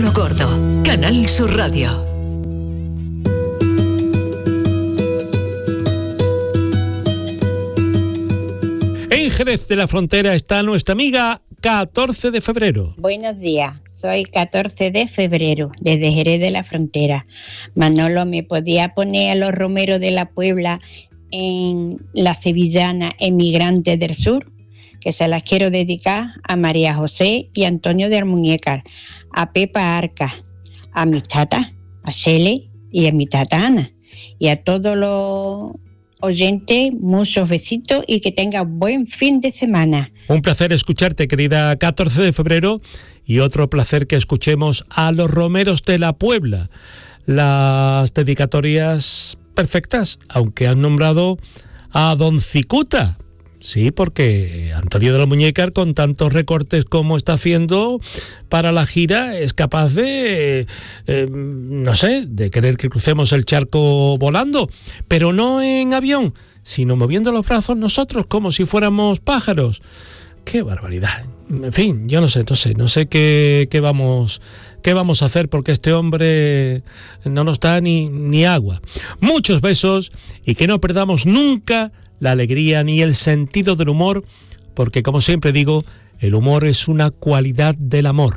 Antonio Gordo, Canal Sur Radio. En Jerez de la Frontera está nuestra amiga 14 de febrero. Buenos días, soy 14 de febrero, desde Jerez de la Frontera. Manolo, ¿me podía poner a los romeros de la Puebla en la sevillana Emigrantes del Sur? Que se las quiero dedicar a María José y Antonio de Almuñécar, a Pepa Arca, a mi tata, a Shele y a mi tata Ana, y a todos los oyentes, muchos besitos y que tengan buen fin de semana. Un placer escucharte, querida 14 de febrero, y otro placer que escuchemos a los romeros de la Puebla. Las dedicatorias perfectas, aunque han nombrado a Don Cicuta. Sí, porque Antonio de la Muñécar, con tantos recortes como está haciendo para la gira, es capaz de, no sé, de querer que crucemos el charco volando, pero no en avión, sino moviendo los brazos nosotros como si fuéramos pájaros. ¡Qué barbaridad! En fin, yo no sé qué vamos a hacer, porque este hombre no nos da ni agua. Muchos besos, y que no perdamos nunca la alegría ni el sentido del humor, porque, como siempre digo, el humor es una cualidad del amor.